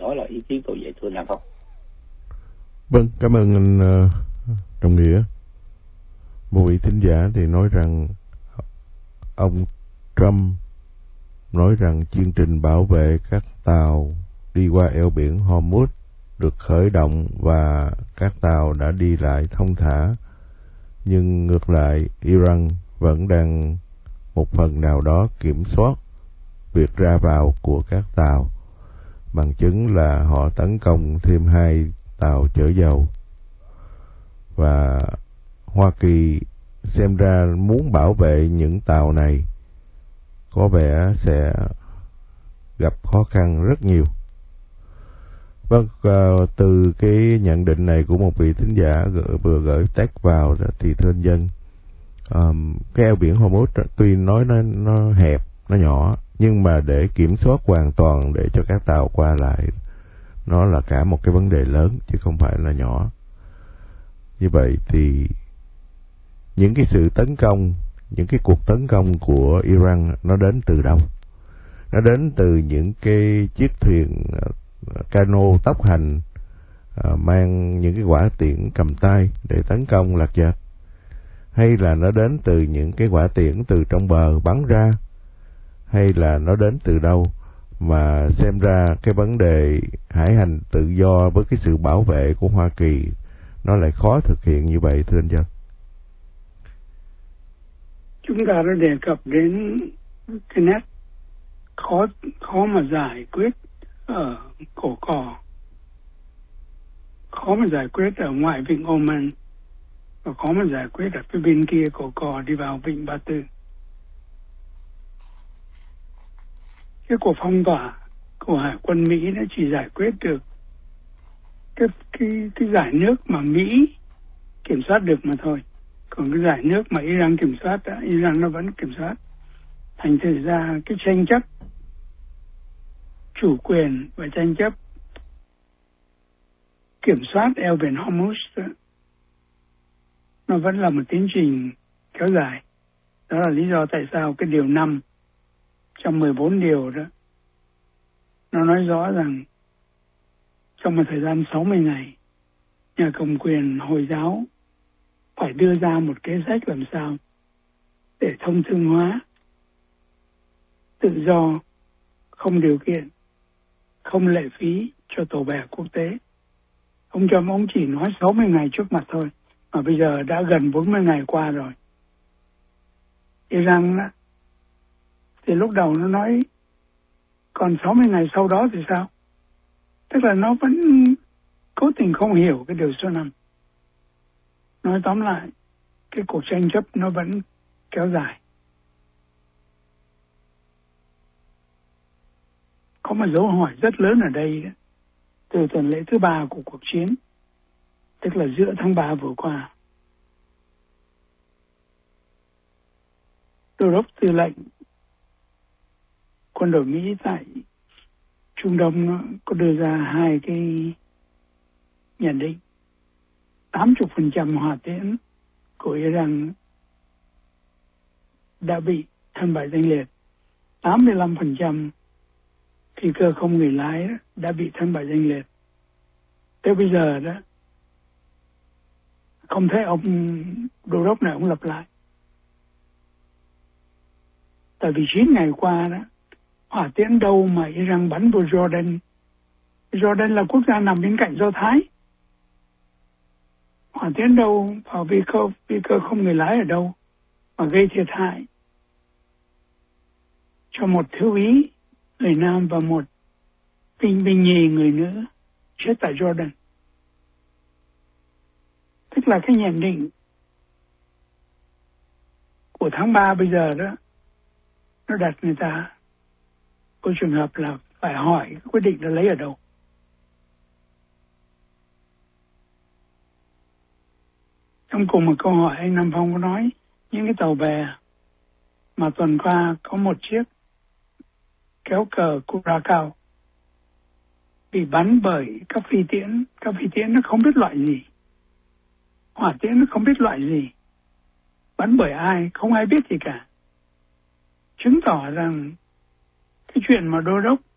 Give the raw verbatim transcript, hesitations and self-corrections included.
đó là ý kiến tôi vậy, thưa Nam Phong. Vâng, cảm ơn anh uh, Trọng Nghĩa. Một vị thính giả thì nói rằng ông Trump nói rằng chương trình bảo vệ các tàu đi qua eo biển Hormuz được khởi động và các tàu đã đi lại thông thả, nhưng ngược lại Iran vẫn đang một phần nào đó kiểm soát việc ra vào của các tàu, bằng chứng là họ tấn công thêm hai tàu chở dầu. Và Hoa Kỳ xem ra muốn bảo vệ những tàu này có vẻ sẽ gặp khó khăn rất nhiều. Vâng, uh, từ cái nhận định này của một vị thính giả vừa gửi text vào thì thưa anh Dân, um, cái eo biển Hormuz tuy nói nó, nó hẹp, nó nhỏ, nhưng mà để kiểm soát hoàn toàn để cho các tàu qua lại, nó là cả một cái vấn đề lớn chứ không phải là nhỏ. Như vậy thì những cái sự tấn công, những cái cuộc tấn công của Iran nó đến từ đâu? Nó đến từ những cái chiếc thuyền cano tốc hành à, mang những cái hỏa tiễn cầm tay để tấn công lạc giặc, hay là nó đến từ những cái hỏa tiễn từ trong bờ bắn ra, hay là nó đến từ đâu mà xem ra cái vấn đề hải hành tự do với cái sự bảo vệ của Hoa Kỳ nó lại khó thực hiện như vậy, thưa anh Dân? Chúng ta đã đề cập đến cái nét khó khó mà giải quyết ở cổ cò, khó mà giải quyết ở ngoại vịnh Oman, và khó mà giải quyết ở phía bên kia cổ cò đi vào vịnh Ba Tư. Cái cuộc phong tỏa của hải quân Mỹ nó chỉ giải quyết được cái cái cái giải nước mà Mỹ kiểm soát được mà thôi. Còn cái giải nước mà Iran kiểm soát, Iran nó vẫn kiểm soát. Thành thử ra cái tranh chấp chủ quyền và tranh chấp kiểm soát eo biển Hormuz đó, nó vẫn là một tiến trình kéo dài. Đó là lý do tại sao cái điều năm trong mười bốn điều đó nó nói rõ rằng trong một thời gian sáu mươi ngày, nhà cầm quyền Hồi giáo phải đưa ra một kế sách làm sao để thông thương hóa tự do, không điều kiện, không lệ phí cho tàu bè quốc tế. Ông Trump ông chỉ nói sáu mươi ngày trước mặt thôi, mà bây giờ đã gần bốn mươi ngày qua rồi. Iran á, thì lúc đầu nó nói còn sáu mươi ngày sau đó thì sao? Tức là nó vẫn cố tình không hiểu cái điều số năm. Nói tóm lại, cái cuộc tranh chấp nó vẫn kéo dài. Có một dấu hỏi rất lớn ở đây đó, từ tuần lễ thứ ba của cuộc chiến, tức là giữa tháng ba vừa qua. Đô đốc tư lệnh quân đội Mỹ tại Trung Đông có đưa ra hai cái nhận định. tám mươi phần trăm hỏa tiễn của Iran đã bị thân bại danh liệt. tám mươi lăm phần trăm phi cơ không người lái đã bị thân bại danh liệt. Tới bây giờ đó, không thấy ông đô đốc này ông lặp lại. Tại vì chín ngày qua đó, hỏa tiễn đâu mà Iran bắn vào Jordan. Jordan là quốc gia nằm bên cạnh Do Thái. Hỏa tiễn đâu vào phi cơ, phi cơ không người lái ở đâu mà gây thiệt hại cho một thiếu úy người nam và một binh binh nhì người nữ chết tại Jordan. Tức là cái nhận định của tháng ba bây giờ đó, nó đặt người ta có trường hợp là phải hỏi quyết định đã lấy ở đâu. Trong cùng một câu hỏi, anh Nam Phong có nói những cái tàu bè mà tuần qua có một chiếc kéo cờ Curacao bị bắn bởi các phi tiễn. Các phi tiễn nó không biết loại gì, hỏa tiễn nó không biết loại gì, bắn bởi ai, không ai biết gì cả. Chứng tỏ rằng cái chuyện mà đô đốc